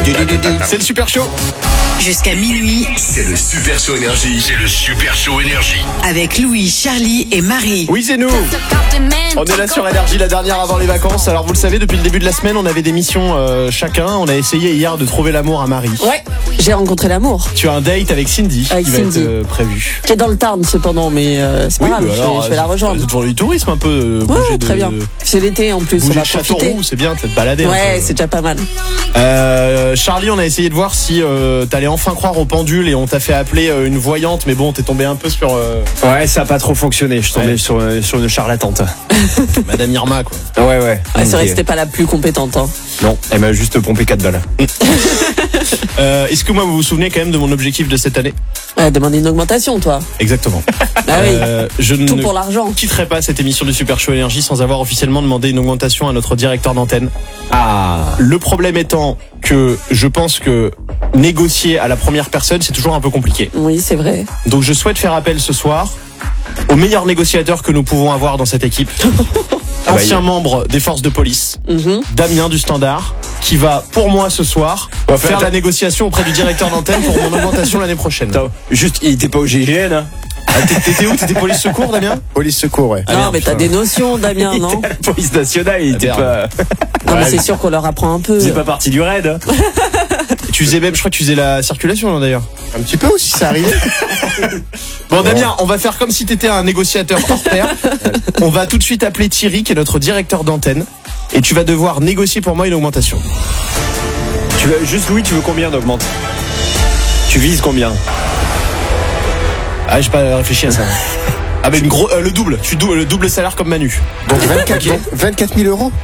C'est le Super Show. Jusqu'à minuit. C'est le Super Show Énergie. C'est le Super Show Énergie. Avec Louis, Charlie et Marie. Oui, c'est nous. On est là sur Énergie, la dernière avant les vacances. Alors vous le savez, depuis le début de la semaine, on avait des missions chacun. On a essayé hier de trouver l'amour à Marie. Ouais, j'ai rencontré l'amour. Tu as un date avec Cindy Avec qui Cindy. va être prévu. Qui est dans le Tarn cependant, mais c'est pas grave, je vais la rejoindre. C'est toujours du tourisme un peu. Ouais, très bien. C'est l'été en plus, on Bouger va de profiter. Châteauroux, c'est bien de te balader. Ouais, c'est déjà pas mal. Charlie, on a essayé de voir si t'allais enfin croire au pendule et on t'a fait appeler une voyante, mais bon, t'es tombé un peu sur Ouais, ça a pas trop fonctionné. Je suis tombé sur une charlatante. Madame Irma, quoi. Ouais. Ouais, c'est vrai que c'était pas la plus compétente. Hein. Non, elle m'a juste pompé 4 balles. Est-ce que moi, vous vous souvenez quand même de mon objectif de cette année? Ouais, demande une augmentation, toi. Exactement. Ah oui. Je Tout ne pour l'argent. quitterai pas cette émission du Super Show Énergie sans avoir officiellement demandé une augmentation à notre directeur d'antenne. Ah. Le problème étant que je pense que négocier à la première personne, c'est toujours un peu compliqué. Oui, c'est vrai. Donc je souhaite faire appel ce soir au meilleur négociateur que nous pouvons avoir dans cette équipe. Ancien membre des forces de police, Damien du Standard, qui va, pour moi ce soir, faire la négociation auprès du directeur d'antenne pour mon augmentation l'année prochaine. Attends, juste, il était pas au GIGN, hein? T'étais où? T'étais police secours, Damien? Police secours, ouais. Non, mais t'as des notions, Damien, non? La police nationale, il était pas. Non, mais c'est sûr qu'on leur apprend un peu. C'est pas parti du raid, hein? Tu faisais même, je crois que tu faisais la circulation, d'ailleurs. Un petit peu aussi, ça arrive. Bon, Damien, on va faire comme si t'étais un négociateur hors pair. On va tout de suite appeler Thierry, qui est notre directeur d'antenne. Et tu vas devoir négocier pour moi une augmentation. Tu veux, juste Louis, tu veux combien d'augmente? Tu vises combien? Ah, j'ai pas réfléchi à ça. Ah, mais le double. Le double salaire comme Manu. Donc 24 000 euros.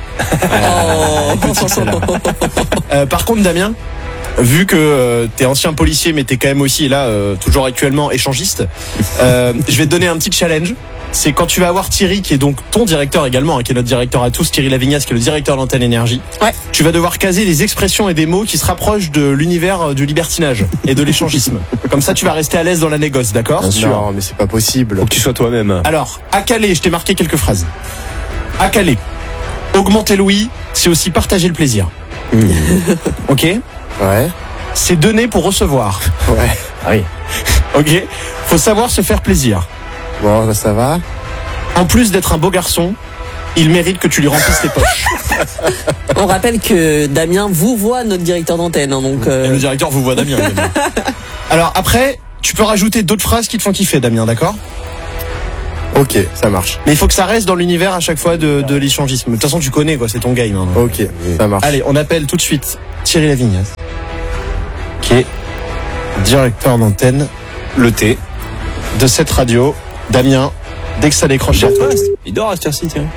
Par contre, Damien, vu que t'es ancien policier, mais t'es quand même aussi, là, toujours actuellement échangiste, je vais te donner un petit challenge. C'est quand tu vas avoir Thierry, qui est donc ton directeur également, hein, qui est notre directeur à tous, Thierry Lavignas, qui est le directeur d'antenne Énergie. Ouais. Tu vas devoir caser des expressions et des mots qui se rapprochent de l'univers du libertinage et de l'échangisme. Comme ça, tu vas rester à l'aise dans la négoce, d'accord? Bien sûr. Non, mais c'est pas possible. Faut que tu sois toi-même. Alors, à Calais, je t'ai marqué quelques phrases. À Calais, augmenter Louis, c'est aussi partager le plaisir. Ok? Ouais. C'est donner pour recevoir. Ouais. Ah oui. Ok? Faut savoir se faire plaisir. Bon, là, ça va. En plus d'être un beau garçon, il mérite que tu lui remplisses tes poches. On rappelle que Damien vous voit, notre directeur d'antenne. Hein, donc, Et le directeur vous voit Damien. Alors après, tu peux rajouter d'autres phrases qui te font kiffer, Damien, d'accord? Ok, ça marche. Mais il faut que ça reste dans l'univers à chaque fois de l'échangisme. De toute façon, tu connais, quoi, c'est ton game. Hein. Ok, ça marche. Allez, on appelle tout de suite Thierry Lavignas, qui est directeur d'antenne Le thé. de cette radio. Damien, dès que ça décroche sur toi. Il dort à cette heure-ci, tiens.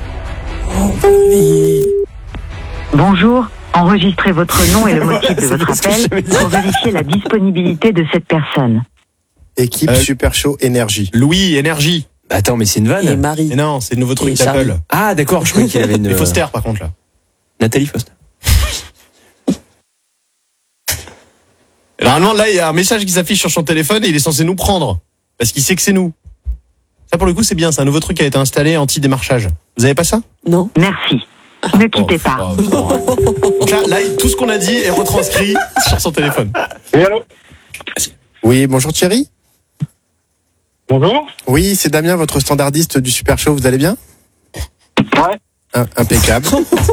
Bonjour, enregistrez votre nom et le motif de votre appel pour vérifier la disponibilité de cette personne. Équipe Super Show Énergie. Louis, Énergie. Attends, mais c'est une et vanne. Marie. Mais non, c'est le nouveau truc Et Charlie. d'Apple. Ah, d'accord, je croyais qu'il avait une. Et Foster, par contre, là. Nathalie Foster. Et normalement, là, il y a un message qui s'affiche sur son téléphone et il est censé nous prendre. Parce qu'il sait que c'est nous. Ça, pour le coup, c'est bien. C'est un nouveau truc qui a été installé anti-démarchage. Vous avez pas ça? Non. Merci. Ne quittez pas. Donc là, tout ce qu'on a dit est retranscrit sur son téléphone. Oui, allô? Oui, bonjour Thierry. Bonjour. Oui, c'est Damien, votre standardiste du Super Show. Vous allez bien? Ouais. Impeccable.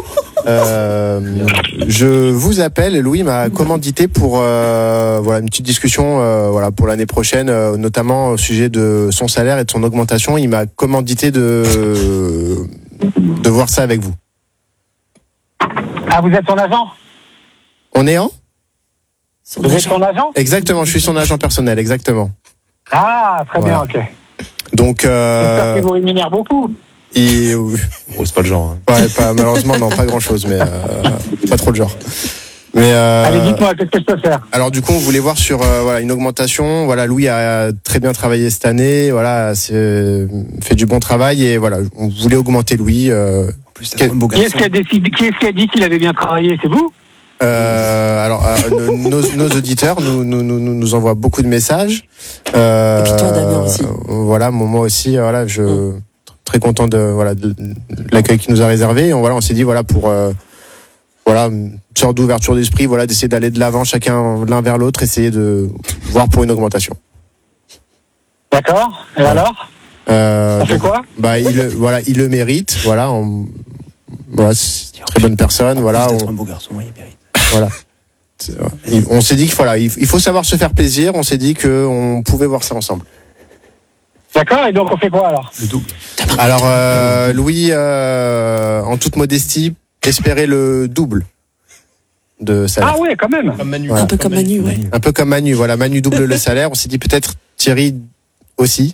Je vous appelle. Louis m'a commandité pour voilà une petite discussion voilà pour l'année prochaine, notamment au sujet de son salaire et de son augmentation. Il m'a commandité de voir ça avec vous. Ah, vous êtes son agent? On est en? Vous êtes son agent? Exactement, je suis son agent personnel, exactement. Ah, très Voilà. bien, ok. Donc J'espère qu'il vous rémunère beaucoup. Oh, c'est pas le genre. Hein. Ouais, malheureusement non, pas grand chose, mais pas trop le genre. Mais Allez, dites-moi, qu'est-ce que je peux faire? alors du coup, on voulait voir sur voilà une augmentation. Voilà, Louis a très bien travaillé cette année. Voilà, fait du bon travail et voilà, on voulait augmenter Louis. C'est un beau Qui garçon. est-ce qui a dit qu'il avait bien travaillé? C'est vous? Alors nos auditeurs nous envoient beaucoup de messages. Et puis toi, Damien aussi. Voilà, moi aussi. Voilà, très content de l'accueil qu'il nous a réservé. Et on s'est dit voilà pour voilà, une sorte d'ouverture d'esprit, voilà, d'essayer d'aller de l'avant chacun l'un vers l'autre, essayer de voir pour une augmentation. D'accord. Et alors on fait quoi? Il le mérite, voilà, c'est une très bonne personne, voilà. C'est un beau garçon, il mérite. Voilà. On s'est dit qu'il faut savoir se faire plaisir. On s'est dit qu'on pouvait voir ça ensemble. D'accord. Et donc on fait quoi alors? Le double. Alors Louis, en toute modestie, espérait le double de salaire. Ah ouais, quand même. Comme Manu. Voilà. Un peu comme Manu, ouais. Un peu comme Manu. Voilà, Manu double le salaire. On s'est dit peut-être Thierry aussi.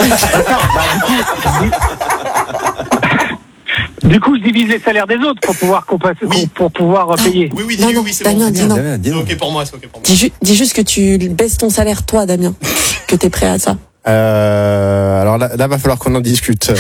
Du coup, je divise les salaires des autres pour pouvoir pour pouvoir payer. Oui, Non, dis non, oui, c'est Damien, bon. dis non. C'est ok pour moi, c'est ok pour moi. Dis juste que tu baisses ton salaire, toi, Damien. Que t'es prêt à ça. Alors là, va falloir qu'on en discute.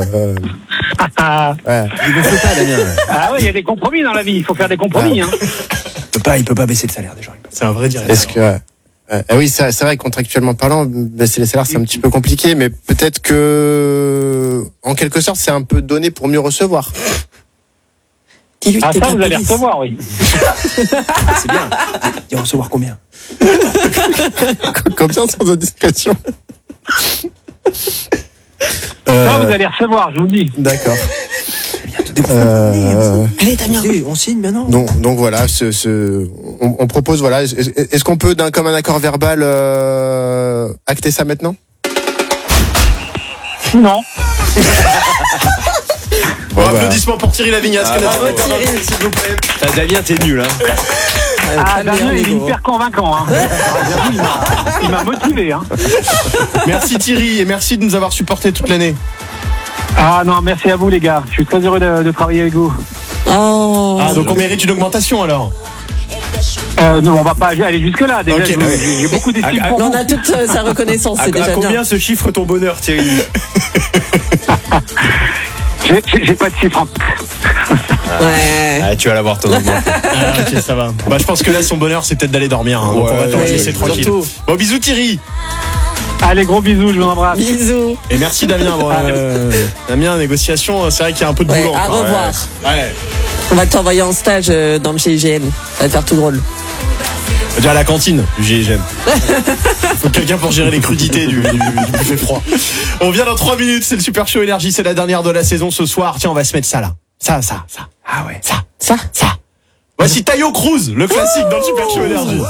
Ah Ouais. Il ne faut pas, Damien. ouais, il y a des compromis dans la vie. Il faut faire des compromis. Hein. Il peut pas baisser le salaire des gens. C'est un vrai directeur. Est-ce que oui, c'est vrai, contractuellement parlant, baisser les salaires, c'est un petit peu compliqué, mais peut-être que, en quelque sorte, c'est un peu donné pour mieux recevoir. Dis-lui que Ah t'es ça, pas vous allez police. recevoir, oui. C'est bien. Il va recevoir combien? Combien sans indiscrétion? Ça, vous allez recevoir, je vous le dis. D'accord. Allez, Damien. On signe maintenant. Donc voilà, on propose, voilà, est-ce qu'on peut d'un commun accord verbal acter ça maintenant? Non. Bon, applaudissements pour Thierry Lavignasse. Bravo, Thierry, s'il vous plaît. Damien, t'es nul, hein. Ah, Damien, il est hyper convaincant. Hein. Il m'a motivé. Hein. Merci Thierry et merci de nous avoir supportés toute l'année. Ah non, merci à vous les gars. Je suis très heureux de travailler avec vous. Oh. Ah, donc on mérite une augmentation alors. Non, on va pas aller jusque là. Déjà, Ok. j'ai beaucoup d'estime pour Mais vous. on a toute sa reconnaissance, c'est À déjà combien bien. se chiffre ton bonheur, Thierry? J'ai pas de chiffre. Ouais. Ah, tu vas l'avoir ton augmentation. Ah, ok, ça va. Bah, je pense que là, son bonheur, c'est peut-être d'aller dormir. Hein. Donc on va t'en ouais, laisser tranquille. surtout. Bon, bisous Thierry. Allez, gros bisous, je vous embrasse. Bisous. Et merci Damien. Bon, Damien, négociation, c'est vrai qu'il y a un peu de Ouais, boulot à encore. revoir. Ouais. On va t'envoyer en stage dans le GIGN. Ça va te faire tout drôle. On va dire à la cantine du GIGN. Faut quelqu'un pour gérer les crudités du buffet froid. On vient dans 3 minutes, c'est le Super Show Énergie, c'est la dernière de la saison ce soir. Tiens, on va se mettre ça là. Ça. Ah ouais. Ça. Voici Tayo Cruz, le classique dans le Super Show Énergie.